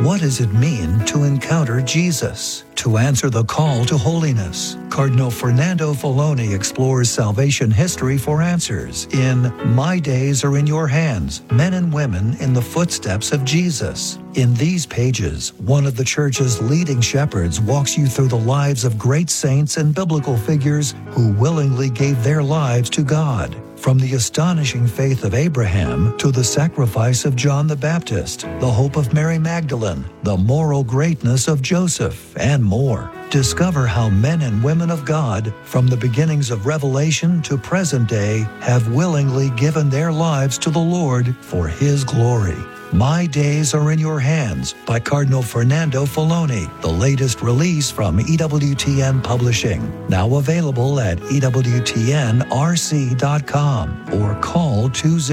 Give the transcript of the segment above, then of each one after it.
What does it mean to encounter Jesus? To answer the call to holiness, Cardinal Fernando Filoni explores salvation history for answers in My Days Are in Your Hands, Men and Women in the Footsteps of Jesus. In these pages, one of the Church's leading shepherds walks you through the lives of great saints and biblical figures who willingly gave their lives to God. From the astonishing faith of Abraham to the sacrifice of John the Baptist, the hope of Mary Magdalene, the moral greatness of Joseph, and more. Discover how men and women of God, from the beginnings of Revelation to present day, have willingly given their lives to the Lord for His glory. My Days Are in Your Hands by Cardinal Fernando Filoni, the latest release from EWTN Publishing. Now available at EWTNRC.com or call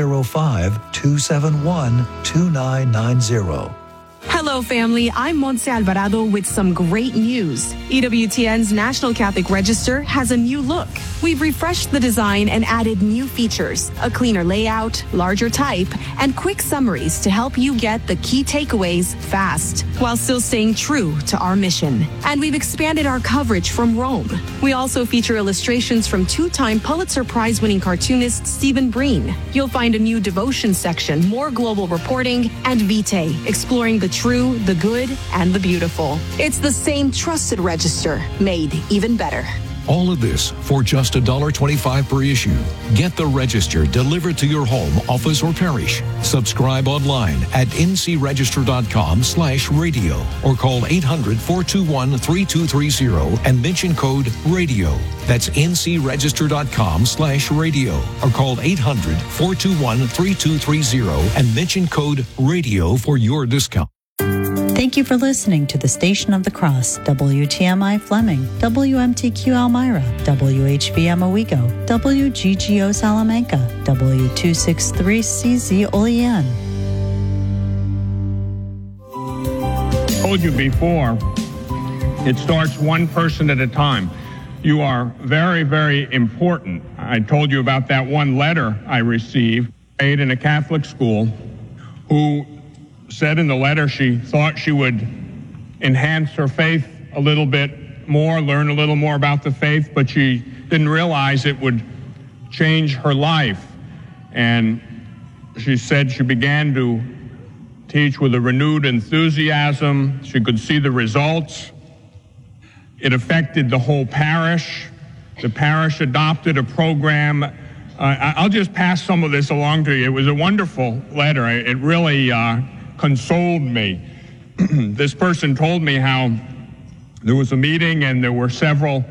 205-271-2990. Hello, family. I'm Montse Alvarado with some great news. EWTN's National Catholic Register has a new look. We've refreshed the design and added new features, a cleaner layout, larger type, and quick summaries to help you get the key takeaways fast, while still staying true to our mission. And we've expanded our coverage from Rome. We also feature illustrations from two-time Pulitzer Prize-winning cartoonist Stephen Breen. You'll find a new devotion section, more global reporting, and Vitae, exploring the true, the good, and the beautiful. It's the same trusted register, made even better. All of this for just $1.25 per issue. Get the Register delivered to your home, office, or parish. Subscribe online at ncregister.com/radio or call 800-421-3230 and mention code RADIO. That's ncregister.com/radio or call 800-421-3230 and mention code RADIO for your discount. Thank you for listening to the Station of the Cross, WTMI Fleming, WMTQ Elmira, WHVM Owego, WGGO Salamanca, W263CZ Olean. I told you before, it starts one person at a time. You are very, very important. I told you about that one letter I received, made in a Catholic school, who said in the letter she thought she would enhance her faith a little bit more, learn a little more about the faith, but she didn't realize it would change her life. And she said she began to teach with a renewed enthusiasm. She could see the results. It affected the whole parish. The parish adopted a program. I'll just pass some of this along to you. It was a wonderful letter. It really consoled me. This person told me how there was a meeting and there were several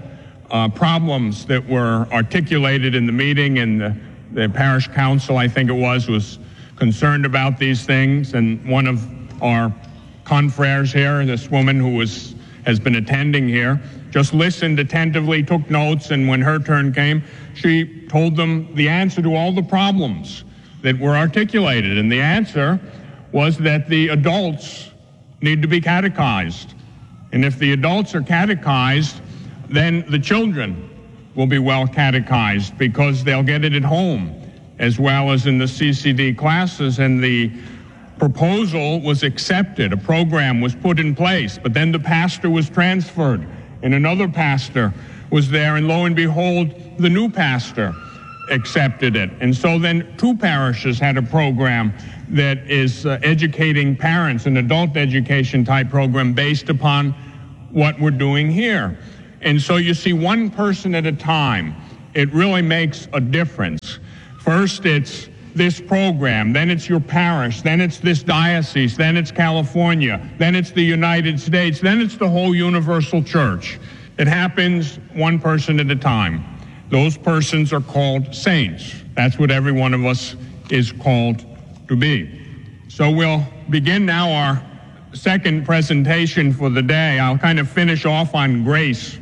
problems that were articulated in the meeting, and the parish council, I think it was concerned about these things. And one of our confreres here, this woman who has been attending here, just listened attentively, took notes, and when her turn came, she told them the answer to all the problems that were articulated. And the answer was that the adults need to be catechized. And if the adults are catechized, then the children will be well catechized because they'll get it at home as well as in the CCD classes. And the proposal was accepted. A program was put in place, but then the pastor was transferred and another pastor was there, and lo and behold, the new pastor accepted it. And so then two parishes had a program that is educating parents, an adult education type program based upon what we're doing here. And so you see, one person at a time, it really makes a difference. First, it's this program, then it's your parish, then it's this diocese, then it's California, then it's the United States, then it's the whole universal church. It happens one person at a time. Those persons are called saints. That's what every one of us is called to be. So we'll begin now our second presentation for the day. I'll kind of finish off on grace.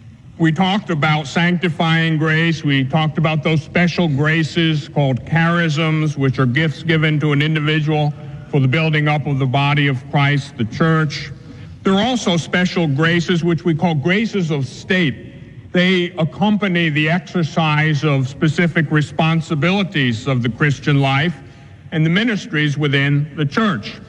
We talked about sanctifying grace. We talked about those special graces called charisms, which are gifts given to an individual for the building up of the body of Christ, the church. There are also special graces, which we call graces of state. They accompany the exercise of specific responsibilities of the Christian life and the ministries within the church.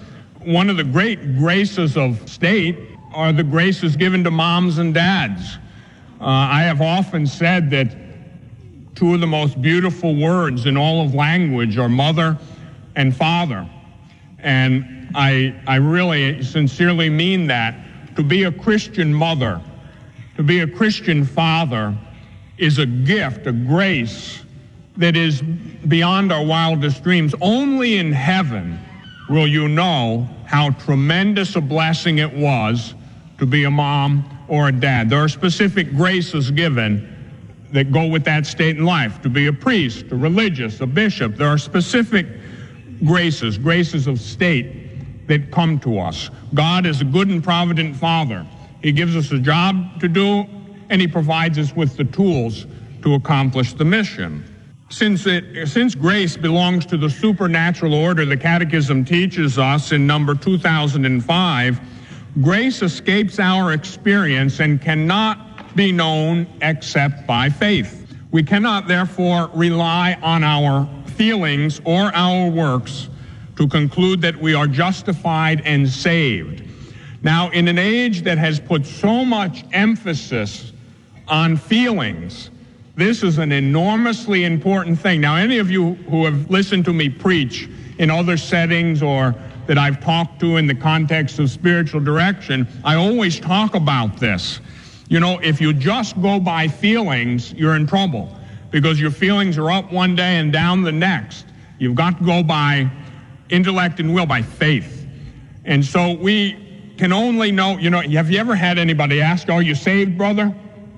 one of the great graces of state are the graces given to moms and dads. I have often said that two of the most beautiful words in all of language are mother and father. And I really sincerely mean that. To be a Christian mother, to be a Christian father is a gift, a grace that is beyond our wildest dreams. Only in heaven will you know how tremendous a blessing it was to be a mom or a dad. There are specific graces given that go with that state in life. To be a priest, a religious, a bishop. There are specific graces of state that come to us. God is a good and provident Father. He gives us a job to do, and He provides us with the tools to accomplish the mission. Since grace belongs to the supernatural order, the Catechism teaches us in number 2005, grace escapes our experience and cannot be known except by faith. We cannot, therefore, rely on our feelings or our works to conclude that we are justified and saved. Now, in an age that has put so much emphasis on feelings, this is an enormously important thing. Now, any of you who have listened to me preach in other settings or that I've talked to in the context of spiritual direction, I always talk about this. You know, if you just go by feelings, you're in trouble because your feelings are up one day and down the next. You've got to go by intellect and will, by faith. And so we can only know, have you ever had anybody ask, are you saved, brother?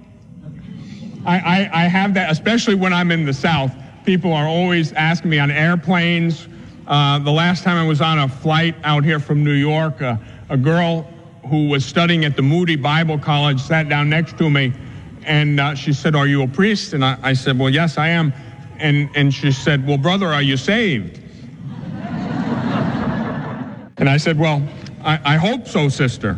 I have that, especially when I'm in the South. People are always asking me on airplanes. The last time I was on a flight out here from New York, a girl who was studying at the Moody Bible College sat down next to me, and she said, are you a priest? And I said, well, yes, I am. And she said, well, brother, are you saved? And I said, well, I hope so, sister.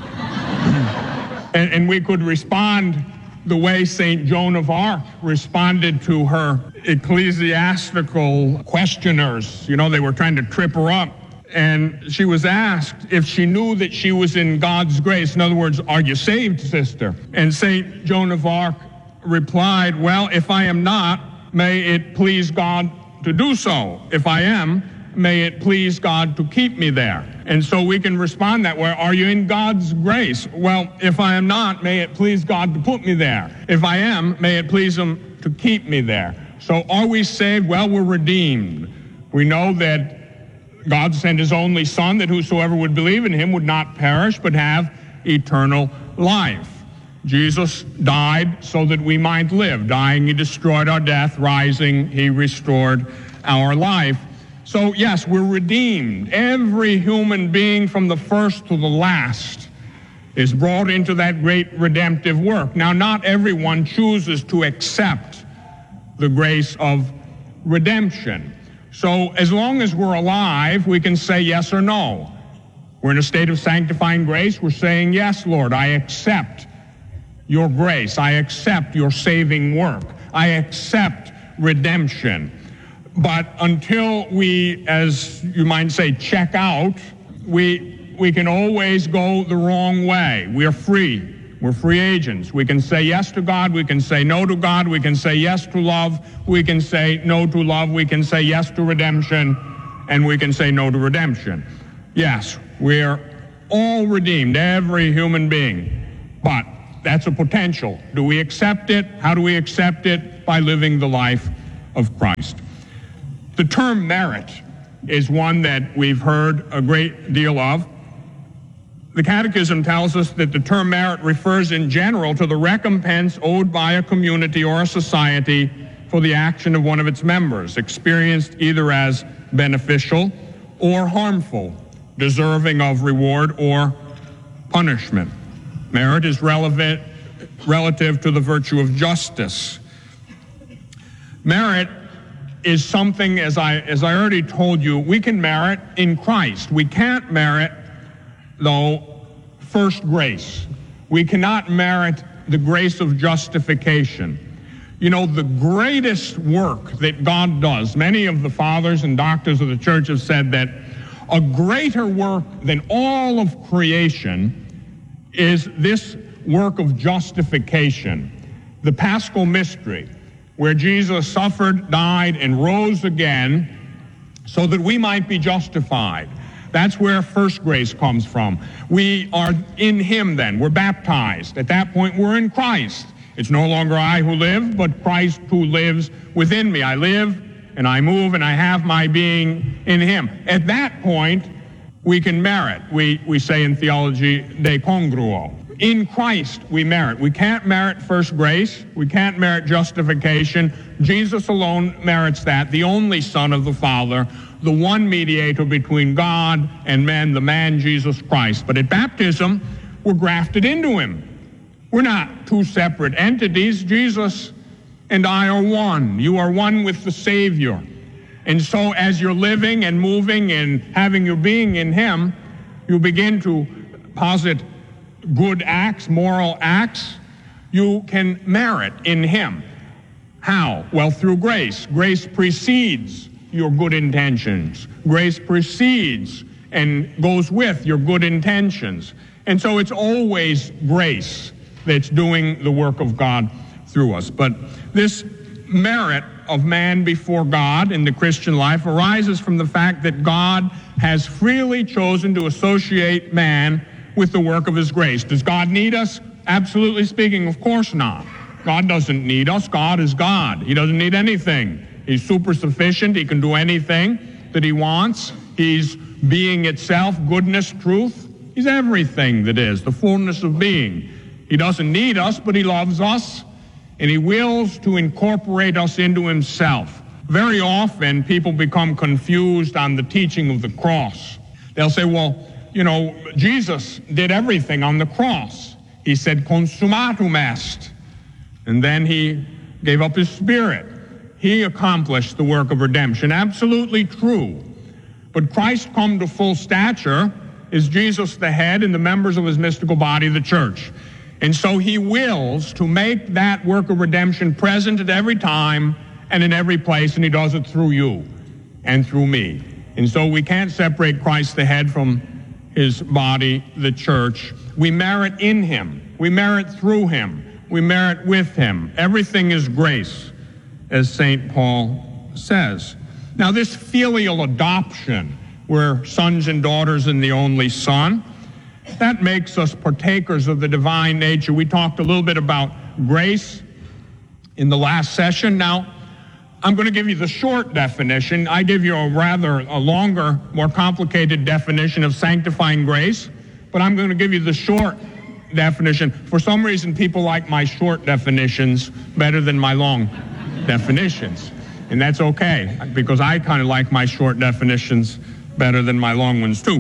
And we could respond the way St. Joan of Arc responded to her ecclesiastical questioners. They were trying to trip her up. And she was asked if she knew that she was in God's grace. In other words, are you saved, sister? And St. Joan of Arc replied, well, if I am not, may it please God to do so. If I am, may it please God to keep me there. And so we can respond that way. Are you in God's grace? Well, if I am not, may it please God to put me there. If I am, may it please Him to keep me there. So are we saved? Well, we're redeemed. We know that God sent His only Son, that whosoever would believe in Him would not perish, but have eternal life. Jesus died so that we might live. Dying, He destroyed our death. Rising, He restored our life. So, yes, we're redeemed. Every human being from the first to the last is brought into that great redemptive work. Now, not everyone chooses to accept the grace of redemption. So, as long as we're alive, we can say yes or no. We're in a state of sanctifying grace. We're saying, yes, Lord, I accept your grace. I accept your saving work. I accept redemption. But until we, as you might say, check out, we can always go the wrong way. We're free. We're free agents. We can say yes to God. We can say no to God. We can say yes to love. We can say no to love. We can say yes to redemption. And we can say no to redemption. Yes, we're all redeemed, every human being. But that's a potential. Do we accept it? How do we accept it? By living the life of Christ. The term merit is one that we've heard a great deal of. The Catechism tells us that the term merit refers in general to the recompense owed by a community or a society for the action of one of its members, experienced either as beneficial or harmful, deserving of reward or punishment. Merit is relative to the virtue of justice. Merit is something, as I already told you, we can merit in Christ. We can't merit, though, first grace. We cannot merit the grace of justification. The greatest work that God does, many of the fathers and doctors of the church have said that A greater work than all of creation is this work of justification, the Paschal mystery, where Jesus suffered, died, and rose again so that we might be justified. That's where first grace comes from. We are in him then. We're baptized. At that point, we're in Christ. It's no longer I who live, but Christ who lives within me. I live and I move and I have my being in him. At that point, we can merit. We say in theology, de congruo. In Christ, we merit. We can't merit first grace. We can't merit justification. Jesus alone merits that, the only Son of the Father, the one mediator between God and men, the man Jesus Christ. But at baptism, we're grafted into him. We're not two separate entities. Jesus and I are one. You are one with the Savior. And so as you're living and moving and having your being in him, you begin to posit good acts, moral acts. You can merit in him. How? Well, through grace. Grace precedes your good intentions. Grace precedes and goes with your good intentions. And so it's always grace that's doing the work of God through us. But this merit of man before God in the Christian life arises from the fact that God has freely chosen to associate man with the work of his grace. Does God need us? Absolutely speaking, of course not. God doesn't need us. God is God. He doesn't need anything. He's super sufficient. He can do anything that he wants. He's being itself, goodness, truth. He's everything that is, the fullness of being. He doesn't need us, but he loves us, and he wills to incorporate us into himself. Very often, people become confused on the teaching of the cross. They'll say, well, you know, Jesus did everything on the cross. He said, consummatum est. And then he gave up his spirit. He accomplished the work of redemption. Absolutely true. But Christ come to full stature is Jesus the head and the members of his mystical body, the church. And so he wills to make that work of redemption present at every time and in every place, and he does it through you and through me. And so we can't separate Christ the head from his body, the church. We merit in him. We merit through him. We merit with him. Everything is grace, as St. Paul says. Now, this filial adoption, we're sons and daughters in the only Son, that makes us partakers of the divine nature. We talked a little bit about grace in the last session. Now, I'm going to give you the short definition. I give you a longer, more complicated definition of sanctifying grace, but I'm going to give you the short definition. For some reason, people like my short definitions better than my long definitions, and that's okay, because I kind of like my short definitions better than my long ones too.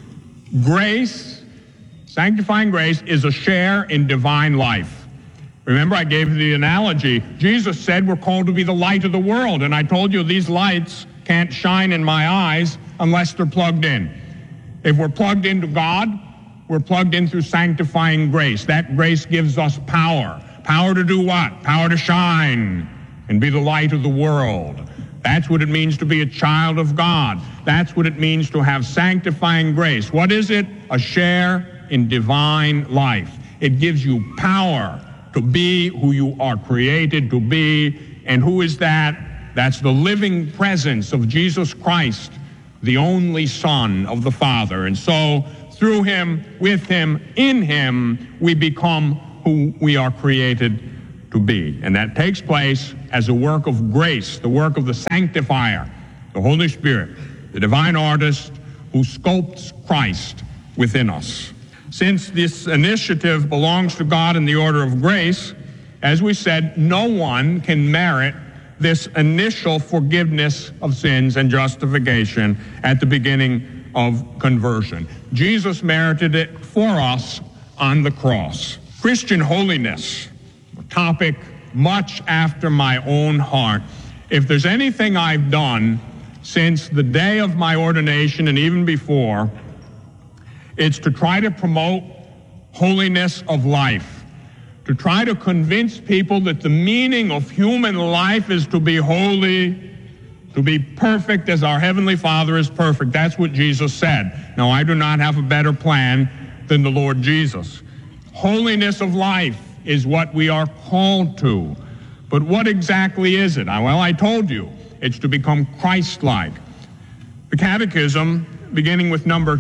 Grace, sanctifying grace, is a share in divine life. Remember, I gave you the analogy. Jesus said we're called to be the light of the world, and I told you these lights can't shine in my eyes unless they're plugged in. If we're plugged into God, we're plugged in through sanctifying grace. That grace gives us power. Power to do what? Power to shine and be the light of the world. That's what it means to be a child of God. That's what it means to have sanctifying grace. What is it? A share in divine life. It gives you power to be who you are created to be. And who is that? That's the living presence of Jesus Christ, the only Son of the Father. And so through him, with him, in him, we become who we are created to be. And that takes place as a work of grace, the work of the sanctifier, the Holy Spirit, the divine artist who sculpts Christ within us. Since this initiative belongs to God in the order of grace, as we said, no one can merit this initial forgiveness of sins and justification at the beginning of conversion. Jesus merited it for us on the cross. Christian holiness, a topic much after my own heart. If there's anything I've done since the day of my ordination and even before, it's to try to promote holiness of life, to try to convince people that the meaning of human life is to be holy, to be perfect as our Heavenly Father is perfect. That's what Jesus said. Now, I do not have a better plan than the Lord Jesus. Holiness of life is what we are called to. But what exactly is it? Well, I told you, it's to become Christ-like. The Catechism, beginning with number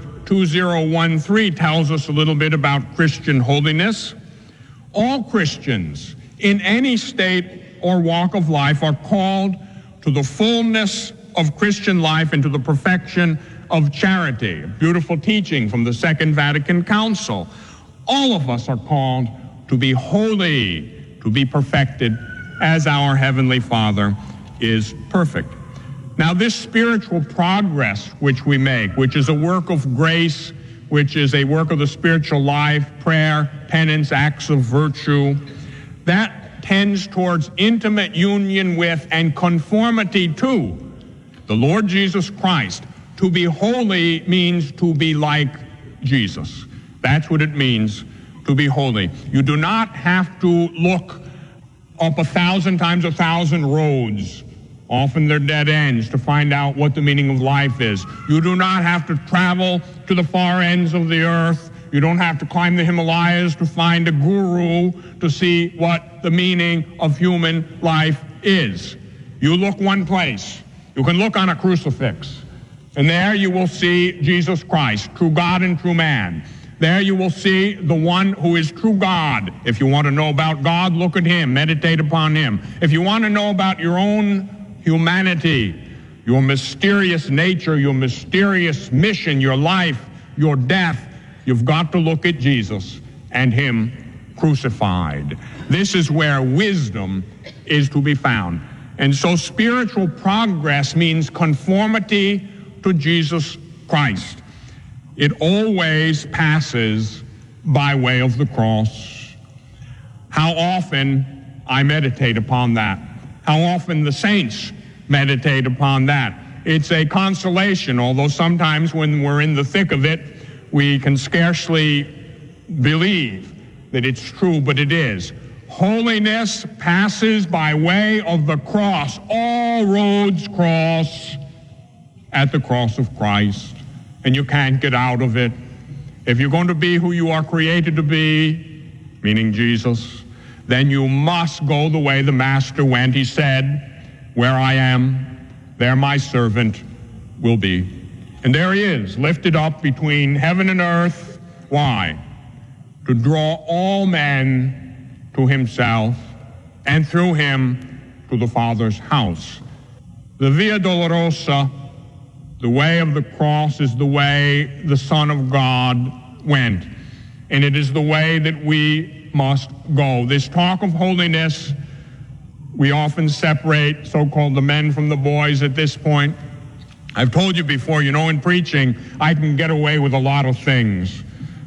2013, tells us a little bit about Christian holiness. All Christians in any state or walk of life are called to the fullness of Christian life and to the perfection of charity. A beautiful teaching from the Second Vatican Council. All of us are called to be holy, to be perfected as our Heavenly Father is perfect. Now, this spiritual progress which we make, which is a work of grace, which is a work of the spiritual life, prayer, penance, acts of virtue, that tends towards intimate union with and conformity to the Lord Jesus Christ. To be holy means to be like Jesus. That's what it means to be holy. You do not have to look up 1,000 times 1,000 roads. Often they're dead ends, to find out what the meaning of life is. You do not have to travel to the far ends of the earth. You don't have to climb the Himalayas to find a guru to see what the meaning of human life is. You look one place. You can look on a crucifix, and there you will see Jesus Christ, true God and true man. There you will see the one who is true God. If you want to know about God, look at him, meditate upon him. If you want to know about your own humanity, your mysterious nature, your mysterious mission, your life, your death, you've got to look at Jesus and him crucified. This is where wisdom is to be found. And so spiritual progress means conformity to Jesus Christ. It always passes by way of the cross. How often I meditate upon that. How often the saints meditate upon that. It's a consolation, although sometimes when we're in the thick of it, we can scarcely believe that it's true, but it is. Holiness passes by way of the cross. All roads cross at the cross of Christ, and you can't get out of it. If you're going to be who you are created to be, meaning Jesus, then you must go the way the Master went. He said, "Where I am, there my servant will be." And there he is, lifted up between heaven and earth. Why? To draw all men to himself, and through him to the Father's house. The Via Dolorosa, the way of the cross, is the way the Son of God went. And it is the way that we must go. This talk of holiness, we often separate so-called the men from the boys at this point. I've told you before, in preaching, I can get away with a lot of things.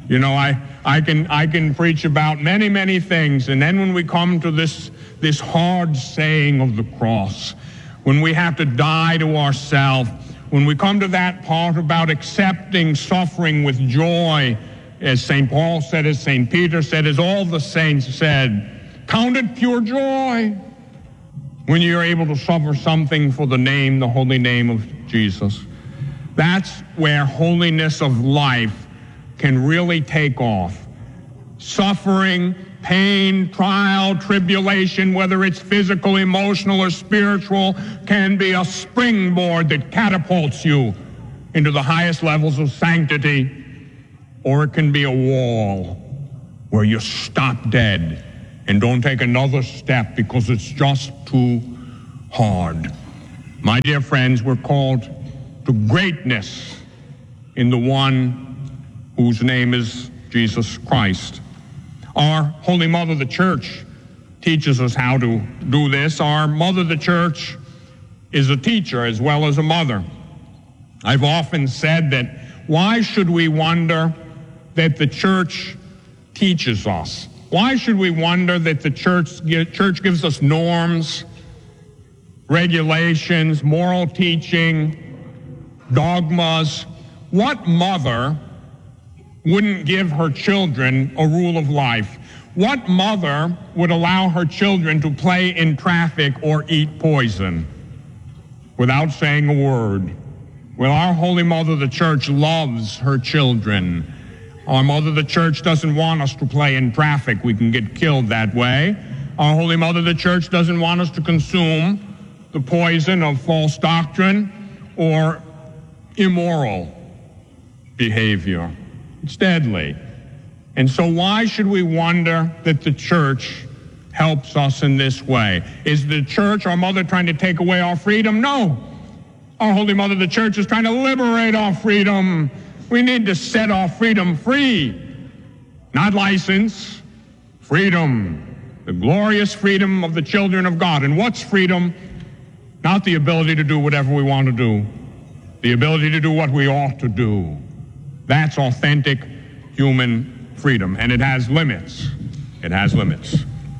I can preach about many, many things, and then when we come to this hard saying of the cross, when we have to die to ourselves, when we come to that part about accepting suffering with joy, as St. Paul said, as St. Peter said, as all the saints said, count it pure joy when you're able to suffer something for the name, the holy name of Jesus. That's where holiness of life can really take off. Suffering, pain, trial, tribulation, whether it's physical, emotional, or spiritual, can be a springboard that catapults you into the highest levels of sanctity, or it can be a wall where you stop dead and don't take another step because it's just too hard. My dear friends, we're called to greatness in the one whose name is Jesus Christ. Our Holy Mother, the Church, teaches us how to do this. Our Mother, the Church, is a teacher as well as a mother. I've often said that why should we wonder that the Church teaches us? Why should we wonder that the church gives us norms, regulations, moral teaching, dogmas? What mother wouldn't give her children a rule of life? What mother would allow her children to play in traffic or eat poison? without saying a word. Well, our Holy Mother, the Church, loves her children. Our Mother, the Church, doesn't want us to play in traffic. We can get killed that way. Our Holy Mother, the Church, doesn't want us to consume the poison of false doctrine or immoral behavior. It's deadly. And so why should we wonder that the Church helps us in this way? Is the Church, our Mother, trying to take away our freedom? No. Our Holy Mother, the Church, is trying to liberate our freedom. We need to set our freedom free. Not license, freedom. The glorious freedom of the children of God. And what's freedom? Not the ability to do whatever we want to do. The ability to do what we ought to do. That's authentic human freedom. And it has limits. It has limits.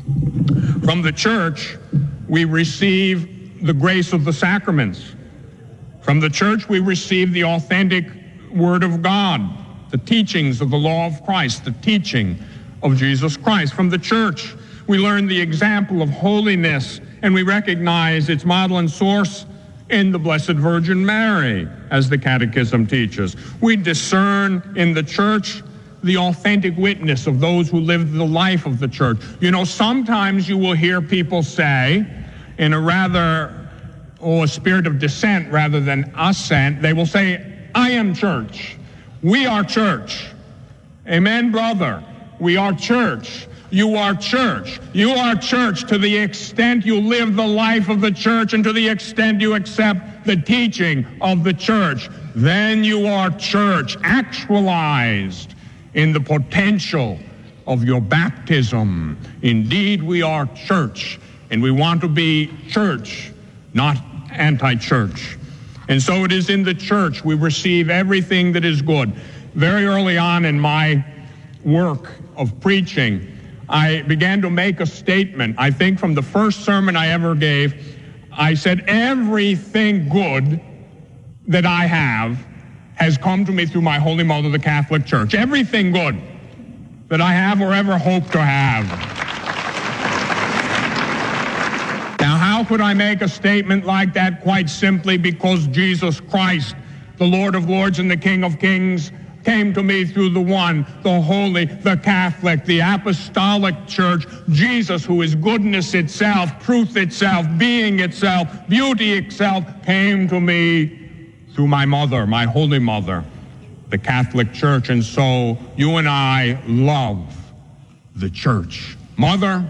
From the Church, we receive the grace of the sacraments. From the Church, we receive the authentic Word of God, the teachings of the law of Christ, the teaching of Jesus Christ. From the Church, we learn the example of holiness, and we recognize its model and source in the Blessed Virgin Mary, as the Catechism teaches. We discern in the Church the authentic witness of those who live the life of the Church. You know, sometimes you will hear people say, in a rather, a spirit of dissent rather than assent, they will say, I am church. We are church. Amen, brother. We are church. You are church. You are church to the extent you live the life of the Church and to the extent you accept the teaching of the Church. Then you are church, actualized in the potential of your baptism. Indeed, we are church, and we want to be church, not anti-church. And so it is in the Church we receive everything that is good. Very early on in my work of preaching, I began to make a statement. I think from the first sermon I ever gave, I said, everything good that I have has come to me through my Holy Mother, the Catholic Church. Everything good that I have or ever hope to have. Now, how could I make a statement like that? Quite simply because Jesus Christ, the Lord of Lords and the King of Kings, came to me through the one, the holy, the Catholic, the Apostolic Church. Jesus, who is goodness itself, truth itself, being itself, beauty itself, came to me through my mother, my Holy Mother, the Catholic Church. And so you and I love the Church, mother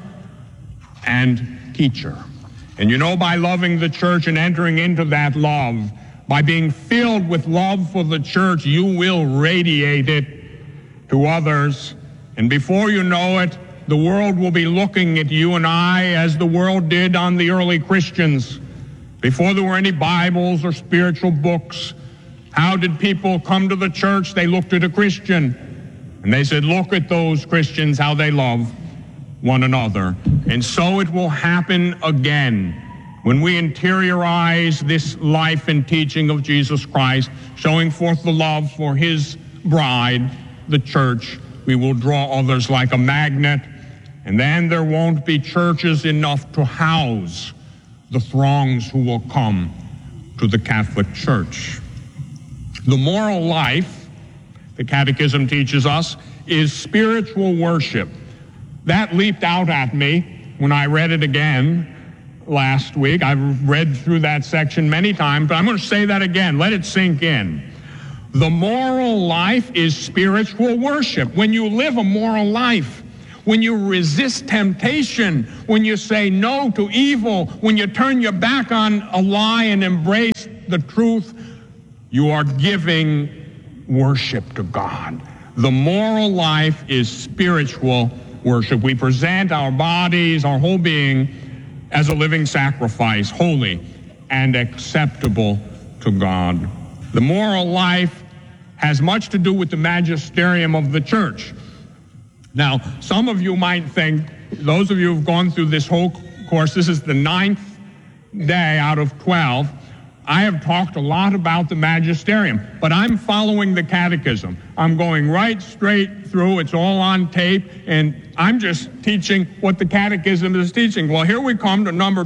and teacher. And you know, by loving the Church and entering into that love, by being filled with love for the Church, you will radiate it to others. And before you know it, the world will be looking at you and I as the world did on the early Christians. Before there were any Bibles or spiritual books, how did people come to the church? They looked at a Christian and they said, look at those Christians, how they love one another. And so it will happen again. When we interiorize this life and teaching of Jesus Christ, showing forth the love for his bride, the church, we will draw others like a magnet, and then there won't be churches enough to house the throngs who will come to the Catholic Church. The moral life, the Catechism teaches us, is spiritual worship. That leaped out at me when I read it again last week. I've read through that section many times, but I'm going to say that again. Let it sink in. The moral life is spiritual worship. When you live a moral life, when you resist temptation, when you say no to evil, when you turn your back on a lie and embrace the truth, you are giving worship to God. The moral life is spiritual worship. We present our bodies, our whole being, as a living sacrifice, holy and acceptable to God. The moral life has much to do with the magisterium of the church. Now, some of you might think, those of you who've gone through this whole course, this is the 9th day out of 12, I have talked a lot about the magisterium, but I'm following the catechism. I'm going right straight through. It's all on tape, and I'm just teaching what the catechism is teaching. Well, here we come to number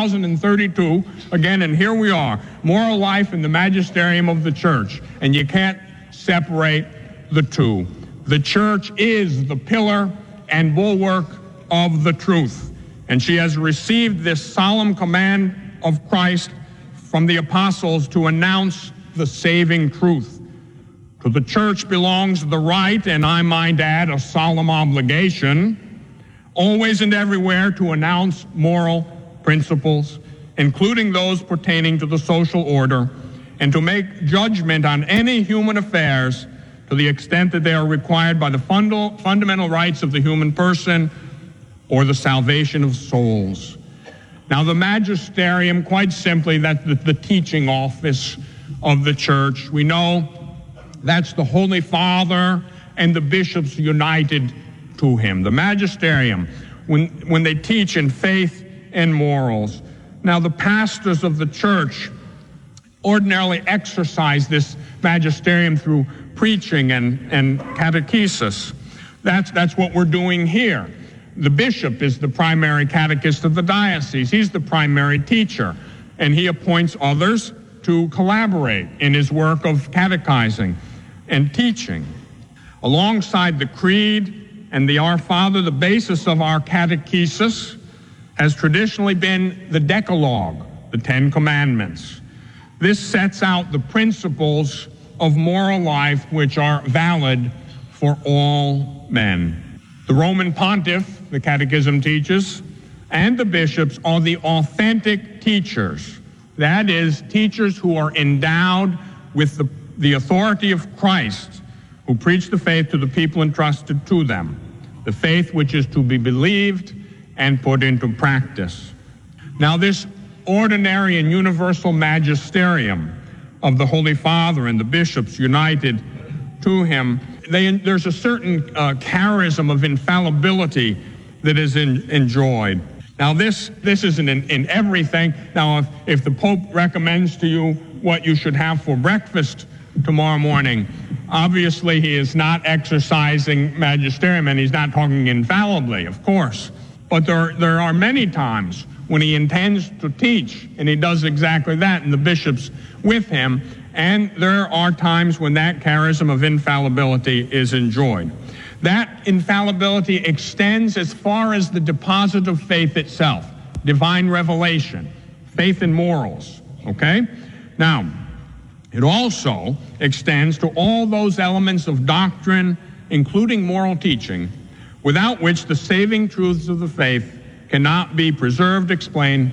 2032 again, and here we are, moral life in the magisterium of the church, and you can't separate the two. The church is the pillar and bulwark of the truth, and she has received this solemn command of Christ from the apostles to announce the saving truth. To the church belongs the right, and I might add, a solemn obligation, always and everywhere to announce moral principles, including those pertaining to the social order, and to make judgment on any human affairs to the extent that they are required by the fundamental rights of the human person or the salvation of souls. Now, the magisterium, quite simply, that's the teaching office of the church. We know that's the Holy Father and the bishops united to him. The magisterium, when they teach in faith and morals. Now, the pastors of the church ordinarily exercise this magisterium through preaching and catechesis. That's what we're doing here. The bishop is the primary catechist of the diocese. He's the primary teacher, and he appoints others to collaborate in his work of catechizing and teaching. Alongside the Creed and the Our Father, the basis of our catechesis has traditionally been the Decalogue, the Ten Commandments. This sets out the principles of moral life which are valid for all men. The Roman pontiff, the catechism teaches, and the bishops are the authentic teachers. That is, teachers who are endowed with the authority of Christ, who preach the faith to the people entrusted to them, the faith which is to be believed and put into practice. Now, this ordinary and universal magisterium of the Holy Father and the bishops united to him, there's a certain charism of infallibility that is enjoyed. Now, this isn't in everything. Now, if the Pope recommends to you what you should have for breakfast tomorrow morning, obviously he is not exercising magisterium, and he's not talking infallibly, of course. But there are many times when he intends to teach, and he does exactly that, and the bishops with him. And there are times when that charism of infallibility is enjoyed. That infallibility extends as far as the deposit of faith itself, divine revelation, faith and morals, okay? Now, it also extends to all those elements of doctrine, including moral teaching, without which the saving truths of the faith cannot be preserved, explained,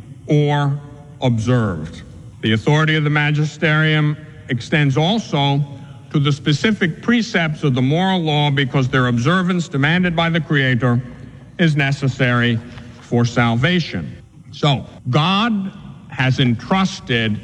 or observed. The authority of the magisterium extends also to the specific precepts of the moral law because their observance demanded by the Creator is necessary for salvation. So, God has entrusted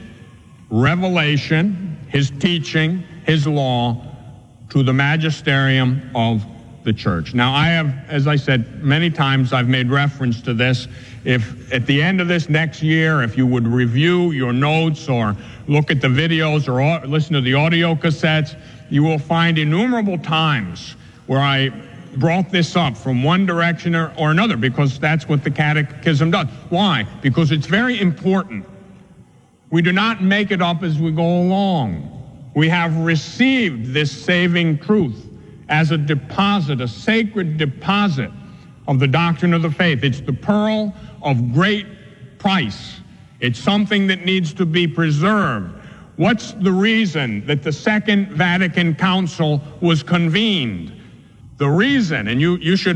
revelation, his teaching, his law, to the magisterium of the church. Now, I have, as I said many times, I've made reference to this. If at the end of this next year, if you would review your notes or look at the videos or listen to the audio cassettes, you will find innumerable times where I brought this up from one direction or another, because that's what the catechism does. Why? Because it's very important. We do not make it up as we go along. We have received this saving truth as a deposit, a sacred deposit of the doctrine of the faith. It's the pearl of great price. It's something that needs to be preserved. What's the reason that the Second Vatican Council was convened? The reason, and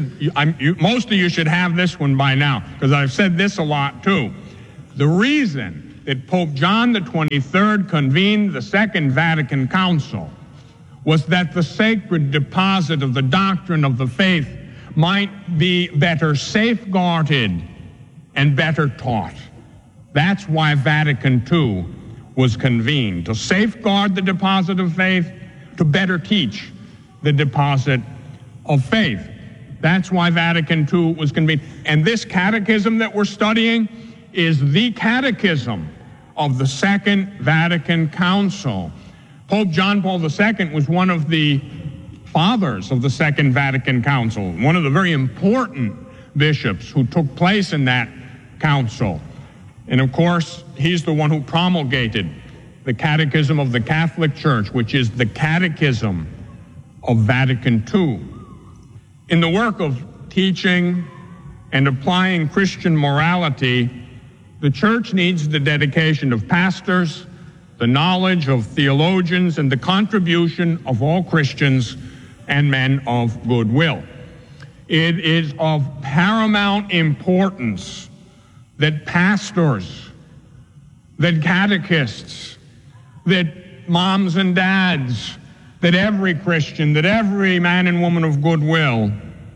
most of you should have this one by now, because I've said this a lot too. The reason that Pope John the 23rd convened the Second Vatican Council was that the sacred deposit of the doctrine of the faith might be better safeguarded and better taught. That's why Vatican II was convened, to safeguard the deposit of faith, to better teach the deposit of faith. That's why Vatican II was convened. And this catechism that we're studying is the catechism of the Second Vatican Council. Pope John Paul II was one of the fathers of the Second Vatican Council, one of the very important bishops who took place in that council. And of course, he's the one who promulgated the Catechism of the Catholic Church, which is the Catechism of Vatican II. In the work of teaching and applying Christian morality, the Church needs the dedication of pastors, the knowledge of theologians, and the contribution of all Christians and men of goodwill. It is of paramount importance that pastors, that catechists, that moms and dads, that every Christian, that every man and woman of goodwill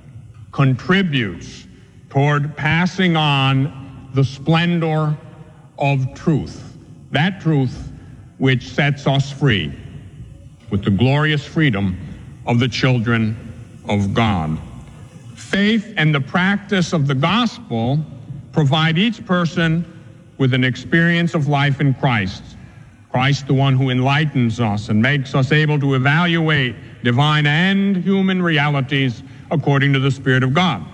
contributes toward passing on the splendor of truth, that truth which sets us free with the glorious freedom of the children of God. Faith and the practice of the gospel provide each person with an experience of life in Christ. Christ, the one who enlightens us and makes us able to evaluate divine and human realities according to the Spirit of God.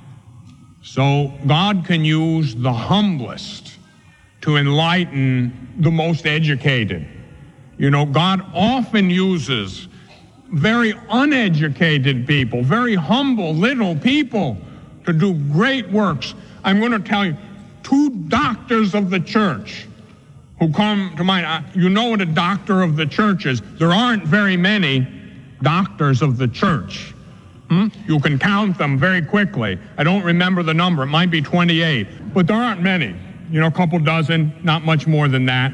So God can use the humblest to enlighten the most educated. You know, God often uses very uneducated people, very humble little people to do great works. I'm going to tell you, 2 doctors of the church who come to mind. You know what a doctor of the church is. There aren't very many doctors of the church. You can count them very quickly. I don't remember the number. It might be 28, but there aren't many. You know, a couple dozen, not much more than that.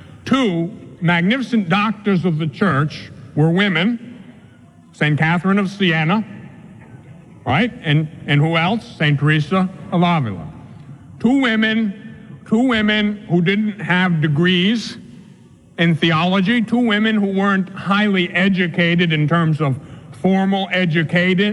2 magnificent doctors of the church were women. St. Catherine of Siena, right? And who else? St. Teresa of Avila. Two women who didn't have degrees in theology, 2 women who weren't highly educated in terms of formal education,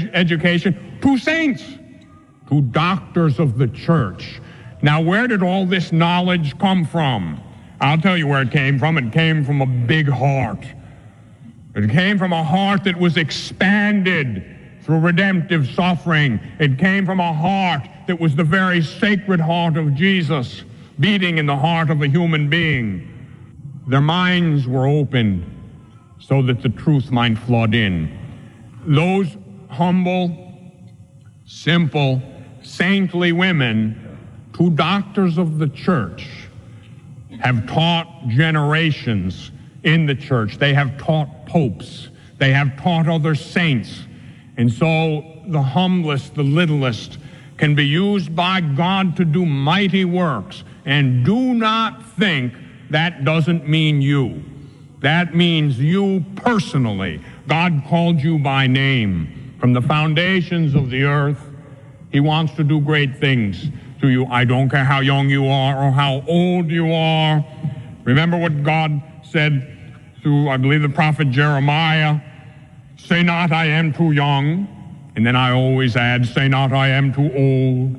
2 saints, 2 doctors of the church. Now, where did all this knowledge come from? I'll tell you where it came from. It came from a big heart. It came from a heart that was expanded through redemptive suffering. It came from a heart that was the very sacred heart of Jesus, beating in the heart of a human being. Their minds were opened so that the truth might flood in. Those humble, simple, saintly women, 2 doctors of the church, have taught generations in the church. They have taught popes. They have taught other saints. And so the humblest, the littlest, can be used by God to do mighty works. And do not think that doesn't mean you. That means you personally. God called you by name. From the foundations of the earth, He wants to do great things to you. I don't care how young you are or how old you are. Remember what God said through, I believe, the prophet Jeremiah. Say not, I am too young. And then I always add, say not, I am too old.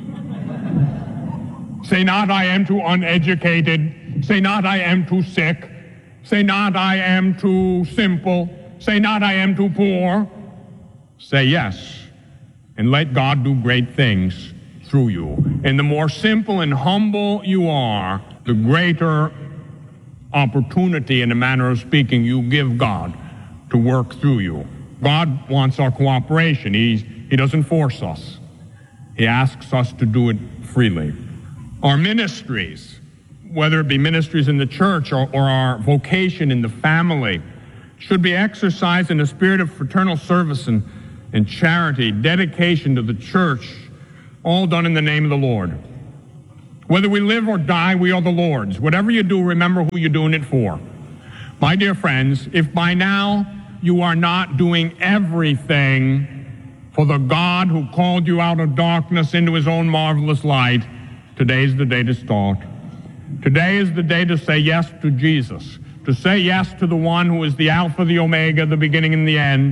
Say not, I am too uneducated. Say not, I am too sick. Say not, I am too simple. Say not, I am too poor. Say yes, and let God do great things through you. And the more simple and humble you are, the greater opportunity, in a manner of speaking, you give God to work through you. God wants our cooperation. He doesn't force us. He asks us to do it freely. Our ministries, whether it be ministries in the church or our vocation in the family, should be exercised in a spirit of fraternal service and charity, dedication to the church, all done in the name of the Lord. Whether we live or die, we are the Lord's. Whatever you do, remember who you're doing it for. My dear friends, if by now you are not doing everything for the God who called you out of darkness into His own marvelous light, today's the day to start. Today is the day to say yes to Jesus, to say yes to the one who is the Alpha, the Omega, the beginning and the end,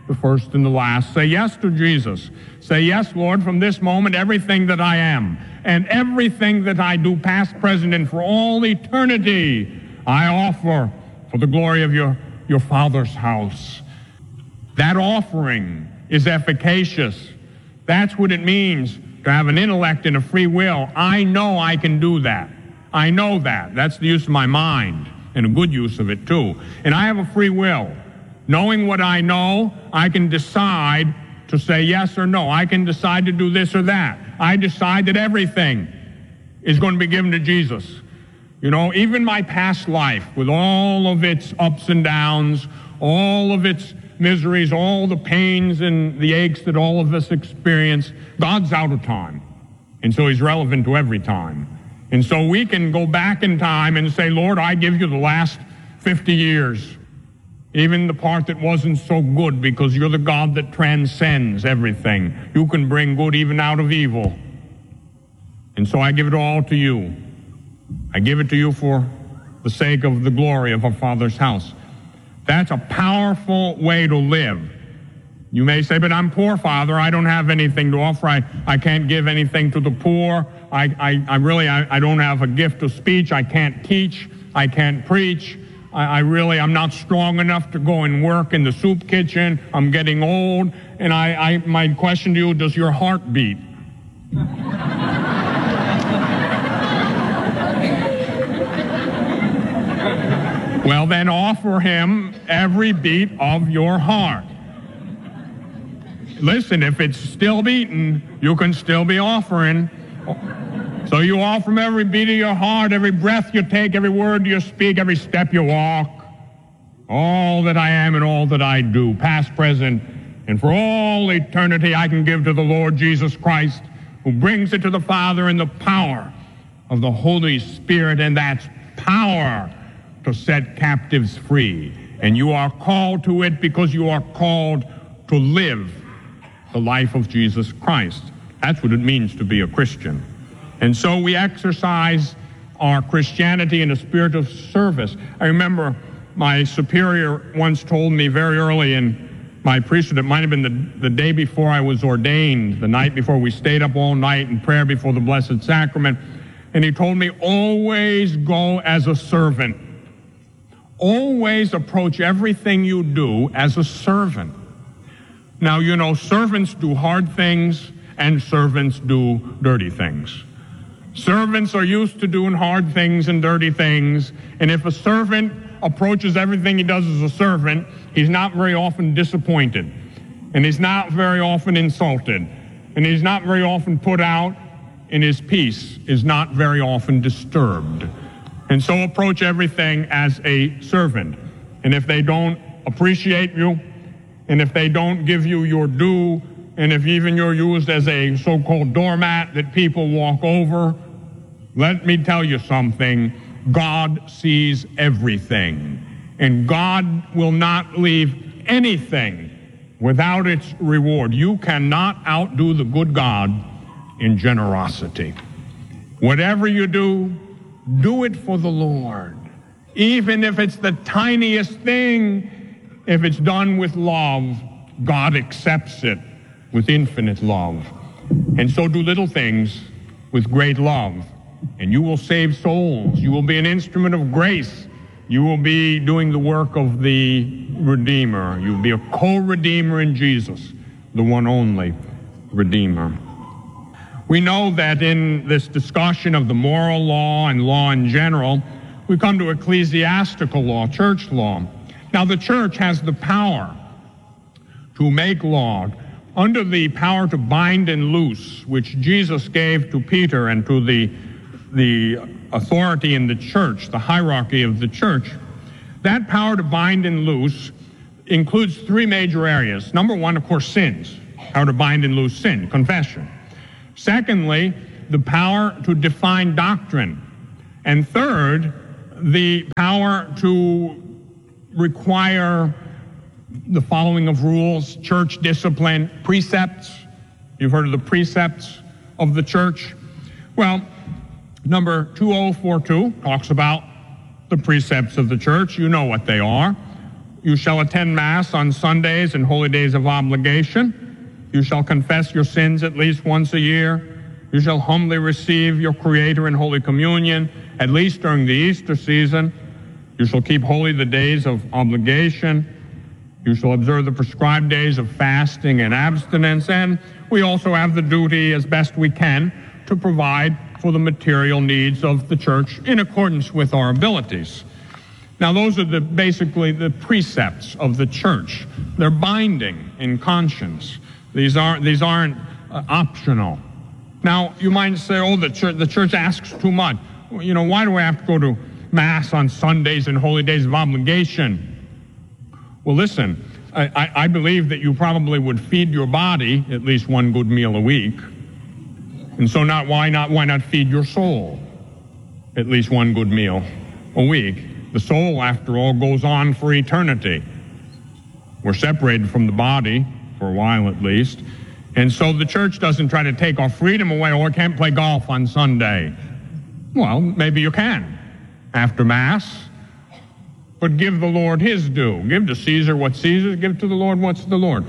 the first and the last. Say yes to Jesus. Say, yes, Lord, from this moment, everything that I am and everything that I do, past, present, and for all eternity, I offer for the glory of your Father's house. That offering is efficacious. That's what it means to have an intellect and a free will. I know I can do that. I know that. That's the use of my mind, and a good use of it too. And I have a free will. Knowing what I know, I can decide to say yes or no. I can decide to do this or that. I decide that everything is going to be given to Jesus. You know, even my past life, with all of its ups and downs, all of its miseries, all the pains and the aches that all of us experience, God's out of time. And so he's relevant to every time. And so we can go back in time and say, Lord, I give you the last 50 years, even the part that wasn't so good, because you're the God that transcends everything. You can bring good even out of evil. And so I give it all to you. I give it to you for the sake of the glory of our Father's house. That's a powerful way to live. You may say, but I'm poor, Father. I don't have anything to offer. I can't give anything to the poor. I don't have a gift of speech. I can't teach. I can't preach. I'm not strong enough to go and work in the soup kitchen. I'm getting old. And my question to you, does your heart beat? Well, then offer him every beat of your heart. Listen, if it's still beating, you can still be offering. So you offer him every beat of your heart, every breath you take, every word you speak, every step you walk, all that I am and all that I do, past, present, and for all eternity I can give to the Lord Jesus Christ, who brings it to the Father in the power of the Holy Spirit, and that's power to set captives free. And you are called to it because you are called to live the life of Jesus Christ. That's what it means to be a Christian. And so we exercise our Christianity in a spirit of service. I remember my superior once told me very early in my priesthood, it might have been the day before I was ordained, the night before we stayed up all night in prayer before the Blessed Sacrament, and he told me, always go as a servant. Always approach everything you do as a servant. Now, you know, servants do hard things and servants do dirty things. Servants are used to doing hard things and dirty things, and if a servant approaches everything he does as a servant, he's not very often disappointed, and he's not very often insulted, and he's not very often put out, and his peace is not very often disturbed. And so approach everything as a servant. And if they don't appreciate you, and if they don't give you your due, and if even you're used as a so-called doormat that people walk over, let me tell you something. God sees everything. And God will not leave anything without its reward. You cannot outdo the good God in generosity. Whatever you do, do it for the Lord. Even if it's the tiniest thing, if it's done with love, God accepts it with infinite love. And so do little things with great love, and you will save souls. You will be an instrument of grace. You will be doing the work of the Redeemer. You will be a co-redeemer in Jesus, the one only Redeemer. We know that in this discussion of the moral law and law in general, we come to ecclesiastical law, church law. Now, the church has the power to make law, under the power to bind and loose, which Jesus gave to Peter and to the authority in the church, the hierarchy of the church. That power to bind and loose includes three major areas. Number one, of course, sins. Power to bind and loose sin, confession. Secondly, the power to define doctrine. And third, the power to require the following of rules, church discipline, precepts. You've heard of the precepts of the church. Well, number 2042 talks about the precepts of the church. You know what they are. You shall attend Mass on Sundays and holy days of obligation. You shall confess your sins at least once a year. You shall humbly receive your Creator in Holy Communion, at least during the Easter season. You shall keep holy the days of obligation. You shall observe the prescribed days of fasting and abstinence. And we also have the duty, as best we can, to provide for the material needs of the church in accordance with our abilities. Now, those are basically the precepts of the church. They're binding in conscience. These aren't optional. Now, you might say, oh, the church asks too much. You know, why do I have to go to Mass on Sundays and holy days of obligation? Well, listen, I believe that you probably would feed your body at least one good meal a week. And so why not feed your soul at least one good meal a week? The soul, after all, goes on for eternity. We're separated from the body, for a while at least. And so the church doesn't try to take our freedom away. Oh, I can't play golf on Sunday. Well, maybe you can after Mass. But give the Lord his due. Give to Caesar what's Caesar's. Give to the Lord what's the Lord.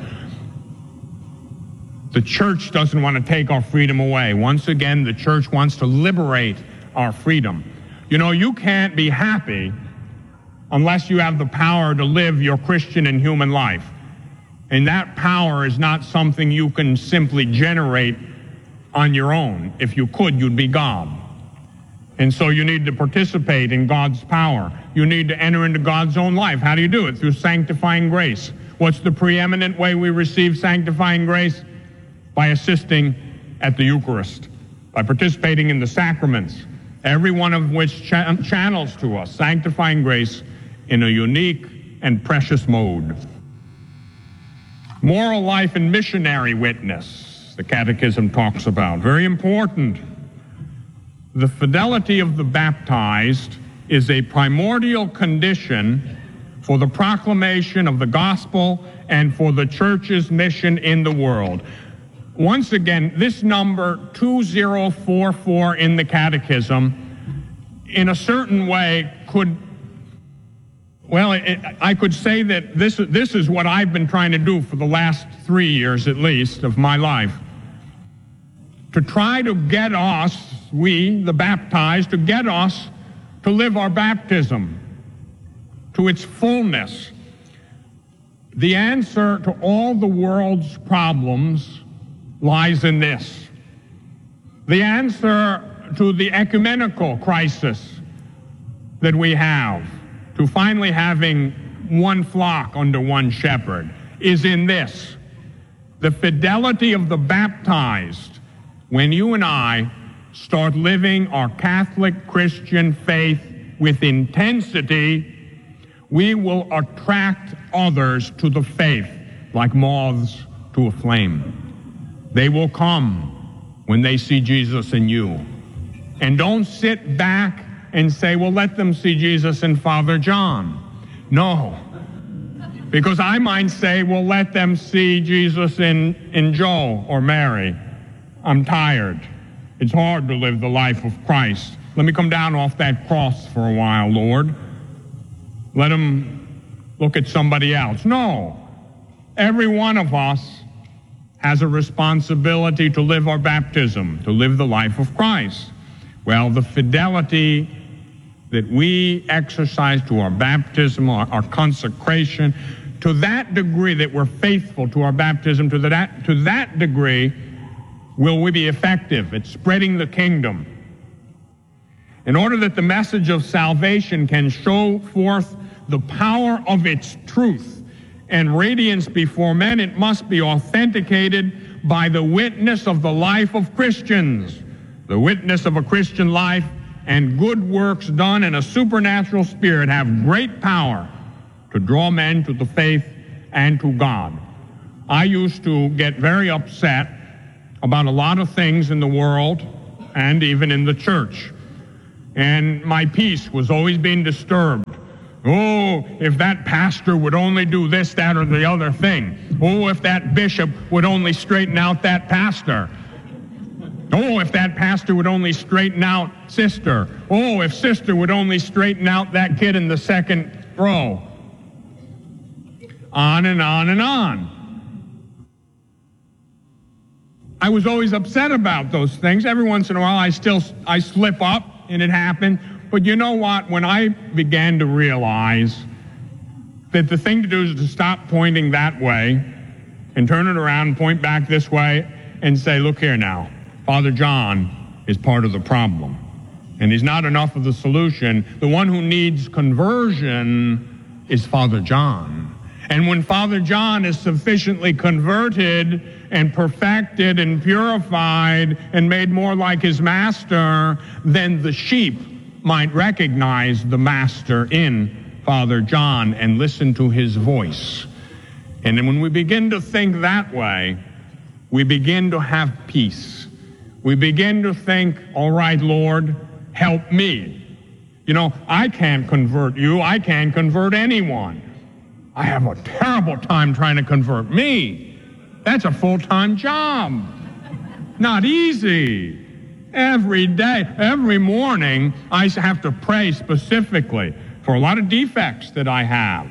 The church doesn't want to take our freedom away. Once again, the church wants to liberate our freedom. You know, you can't be happy unless you have the power to live your Christian and human life. And that power is not something you can simply generate on your own. If you could, you'd be God. And so you need to participate in God's power. You need to enter into God's own life. How do you do it? Through sanctifying grace. What's the preeminent way we receive sanctifying grace? By assisting at the Eucharist, by participating in the sacraments, every one of which channels to us sanctifying grace in a unique and precious mode. Moral life and missionary witness, the Catechism talks about. Very important. The fidelity of the baptized is a primordial condition for the proclamation of the gospel and for the church's mission in the world. Once again, this number 2044 in the Catechism, in a certain way, I could say that this is what I've been trying to do for the last 3 years at least of my life. To try to get us, we, the baptized, to get us to live our baptism to its fullness. The answer to all the world's problems lies in this. The answer to the ecumenical crisis that we have, to finally having one flock under one shepherd, is in this. The fidelity of the baptized. When you and I start living our Catholic Christian faith with intensity, we will attract others to the faith like moths to a flame. They will come when they see Jesus in you. And don't sit back and say, well, let them see Jesus in Father John. No. Because I might say, well, let them see Jesus in Joe or Mary. I'm tired. It's hard to live the life of Christ. Let me come down off that cross for a while, Lord. Let them look at somebody else. No. Every one of us has a responsibility to live our baptism, to live the life of Christ. Well, the fidelity that we exercise to our baptism, our consecration, to that degree that we're faithful to our baptism, to that degree will we be effective at spreading the kingdom. In order that the message of salvation can show forth the power of its truth and radiance before men, it must be authenticated by the witness of the life of Christians. The witness of a Christian life and good works done in a supernatural spirit have great power to draw men to the faith and to God. I used to get very upset about a lot of things in the world and even in the church. And my peace was always being disturbed. Oh, if that pastor would only do this, that, or the other thing. Oh, if that bishop would only straighten out that pastor. Oh, if that pastor would only straighten out sister. Oh, if sister would only straighten out that kid in the second row. on and on and on. I was always upset about those things. Every once in a while, I slip up, and it happened. But you know what? When I began to realize that the thing to do is to stop pointing that way and turn it around and point back this way and say, look here now, Father John is part of the problem. And he's not enough of the solution. The one who needs conversion is Father John. And when Father John is sufficiently converted and perfected and purified and made more like his master, then the sheep might recognize the master in Father John and listen to his voice. And then when we begin to think that way, we begin to have peace. We begin to think, all right, Lord, help me. You know, I can't convert you. I can't convert anyone. I have a terrible time trying to convert me. That's a full-time job. Not easy. Every day, every morning, I have to pray specifically for a lot of defects that I have.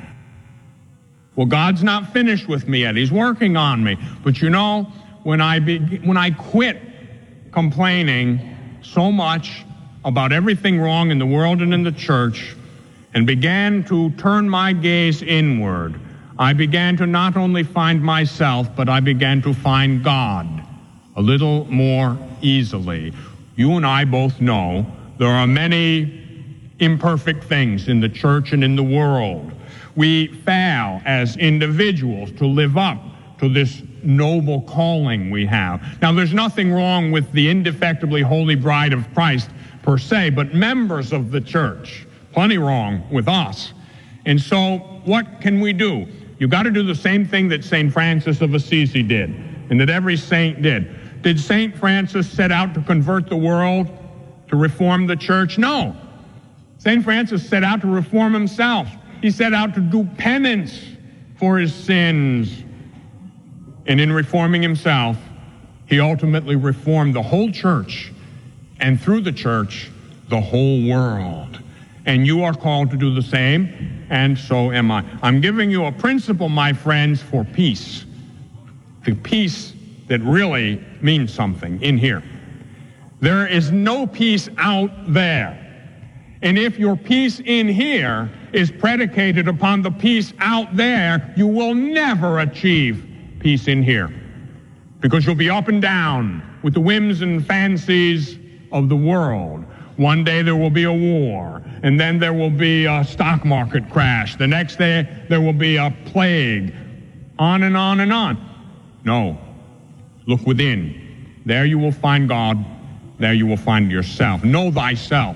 Well, God's not finished with me yet. He's working on me. But you know, when I quit complaining so much about everything wrong in the world and in the church and began to turn my gaze inward, I began to not only find myself, but I began to find God a little more easily. You and I both know there are many imperfect things in the church and in the world. We fail as individuals to live up to this noble calling we have. Now, there's nothing wrong with the indefectibly holy bride of Christ per se, but members of the church, plenty wrong with us. And so what can we do? You've got to do the same thing that St. Francis of Assisi did, and that every saint did. Did St. Francis set out to convert the world, to reform the church? No. St. Francis set out to reform himself. He set out to do penance for his sins. And in reforming himself, he ultimately reformed the whole church, and through the church, the whole world. And you are called to do the same, and so am I. I'm giving you a principle, my friends, for peace. The peace that really means something in here. There is no peace out there. And if your peace in here is predicated upon the peace out there, you will never achieve peace in here. Because you'll be up and down with the whims and fancies of the world. One day there will be a war, and then there will be a stock market crash. The next day there will be a plague. On and on and on. No. Look within. There you will find God. There you will find yourself. Know thyself,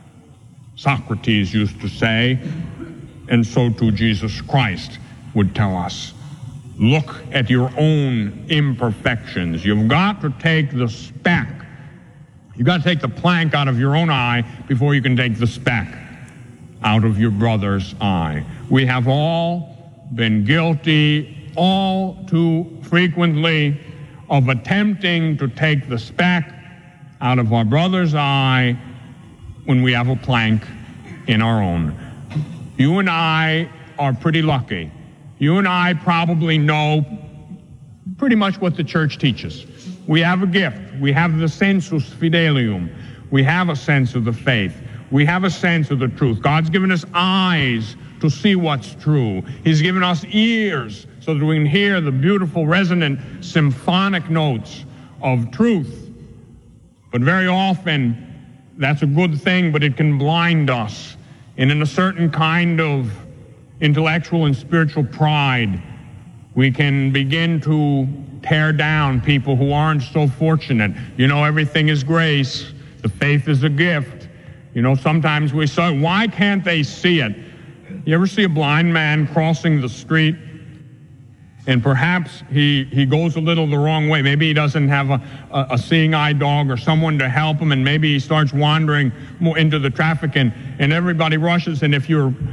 Socrates used to say, and so too Jesus Christ would tell us. Look at your own imperfections. You've got to take the speck. You've got to take the plank out of your own eye before you can take the speck out of your brother's eye. We have all been guilty all too frequently of attempting to take the speck out of our brother's eye when we have a plank in our own. You and I are pretty lucky. You and I probably know pretty much what the church teaches. We have a gift. We have the sensus fidelium. We have a sense of the faith. We have a sense of the truth. God's given us eyes to see what's true. He's given us ears so that we can hear the beautiful, resonant, symphonic notes of truth. But very often, that's a good thing, but it can blind us. And in a certain kind of intellectual and spiritual pride, we can begin to tear down people who aren't so fortunate. You know, everything is grace. The faith is a gift. You know, sometimes we say, why can't they see it? You ever see a blind man crossing the street? And perhaps he goes a little the wrong way. Maybe he doesn't have a seeing eye dog or someone to help him, and maybe he starts wandering more into the traffic, and everybody rushes. And if you're